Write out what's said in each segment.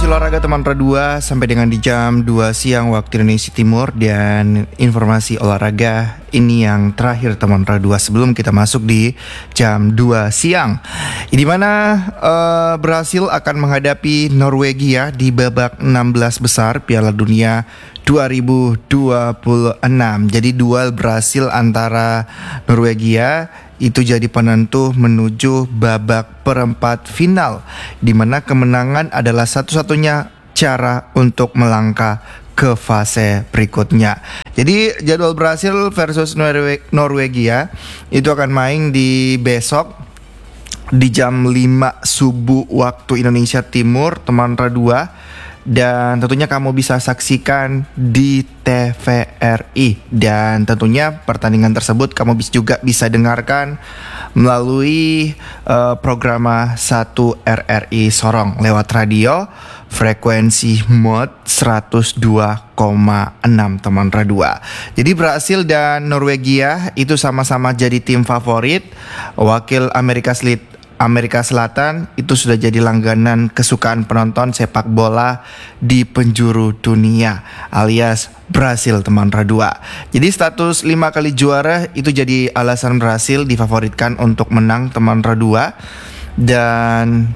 olahraga teman Radua sampai dengan di jam 2 siang waktu Indonesia Timur. Dan informasi olahraga ini yang terakhir teman Radua sebelum kita masuk di jam 2 siang, di mana Brasil akan menghadapi Norwegia di babak 16 besar Piala Dunia 2026. Jadi duel Brasil antara Norwegia itu jadi penentu menuju babak perempat final, di mana kemenangan adalah satu-satunya cara untuk melangkah ke fase berikutnya. Jadi jadwal Brasil versus Norwegia itu akan main di besok di jam 5 subuh waktu Indonesia Timur teman Radua. Dan tentunya kamu bisa saksikan di TVRI. Dan tentunya pertandingan tersebut kamu juga bisa dengarkan melalui program 1 RRI Sorong lewat radio frekuensi mod 102,6 teman Radua. Jadi Brasil dan Norwegia itu sama-sama jadi tim favorit. Wakil Amerika Selatan itu sudah jadi langganan kesukaan penonton sepak bola di penjuru dunia, alias Brasil teman Radua. Jadi status 5 kali juara itu jadi alasan Brasil difavoritkan untuk menang teman Radua. Dan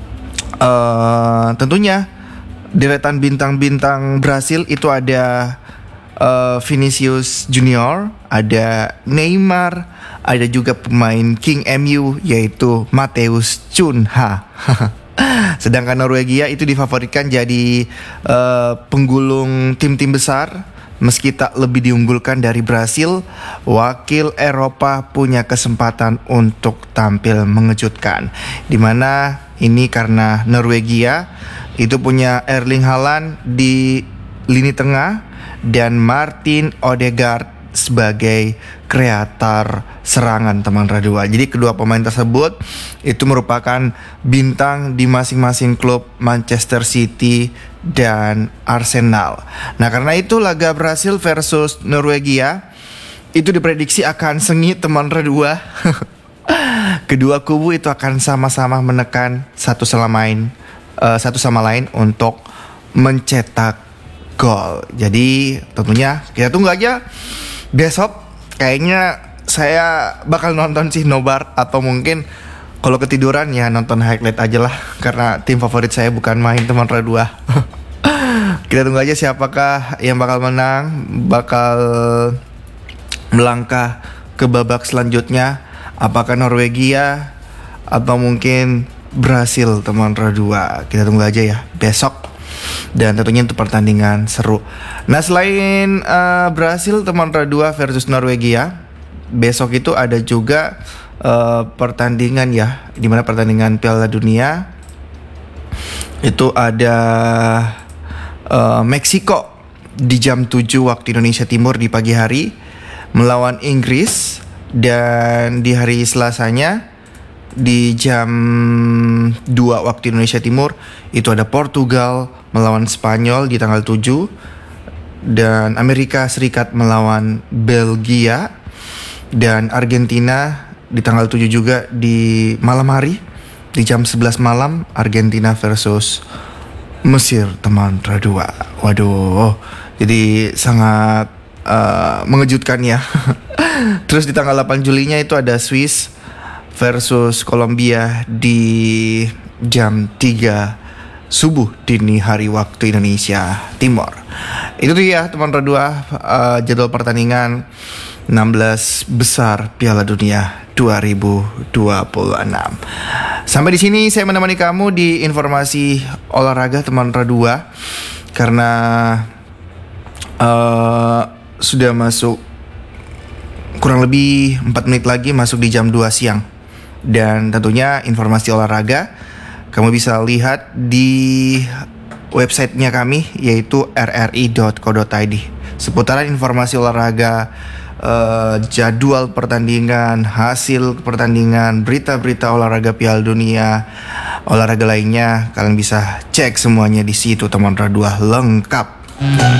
tentunya deretan bintang-bintang Brasil itu ada Vinicius Junior, ada Neymar, ada juga pemain King MU yaitu Matheus Cunha. Sedangkan Norwegia itu difavoritkan jadi penggulung tim-tim besar. Meski tak lebih diunggulkan dari Brasil, wakil Eropa punya kesempatan untuk tampil mengejutkan. Dimana ini karena Norwegia itu punya Erling Haaland di lini tengah dan Martin Odegaard sebagai kreator serangan teman Radua. Jadi kedua pemain tersebut itu merupakan bintang di masing-masing klub Manchester City dan Arsenal. Nah, karena itu laga Brasil versus Norwegia itu diprediksi akan sengit teman Radua. Kedua kubu itu akan sama-sama menekan satu sama lain untuk mencetak gol. Jadi tentunya kita tunggu aja. Besok kayaknya saya bakal nonton sih nobar, atau mungkin kalau ketiduran ya nonton highlight aja lah, karena tim favorit saya bukan main teman Radua. Kita tunggu aja siapakah yang bakal menang, bakal melangkah ke babak selanjutnya. Apakah Norwegia atau mungkin Brasil teman Radua. Kita tunggu aja ya besok. Dan tentunya untuk pertandingan seru. Nah, selain Brasil teman Radua versus Norwegia, besok itu ada juga pertandingan ya, dimana pertandingan Piala Dunia itu ada Meksiko di jam 7 waktu Indonesia Timur di pagi hari melawan Inggris. Dan di hari Selasanya di jam 2 waktu Indonesia Timur itu ada Portugal melawan Spanyol di tanggal 7, dan Amerika Serikat melawan Belgia, dan Argentina di tanggal 7 juga di malam hari di jam 11 malam Argentina versus Mesir teman Radua. Waduh, jadi sangat mengejutkan ya. Terus di tanggal 8 Julinya itu ada Swiss versus Kolombia di jam 3 subuh dini hari waktu Indonesia Timur. Itu dia teman Radua, jadwal pertandingan 16 besar Piala Dunia 2026. Sampai di sini saya menemani kamu di informasi olahraga teman Radua, karena sudah masuk kurang lebih 4 menit lagi masuk di jam 2 siang. Dan tentunya informasi olahraga kamu bisa lihat di websitenya kami, yaitu rri.co.id. Seputaran informasi olahraga, jadwal pertandingan, hasil pertandingan, berita-berita olahraga Piala Dunia, olahraga lainnya, kalian bisa cek semuanya di situ teman Radua, lengkap.